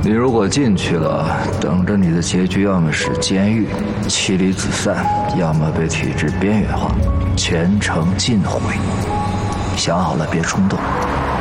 你如果进去了，等着你的结局要么是监狱、妻离子散，要么被体制边缘化，全城尽毁。想好了别冲动。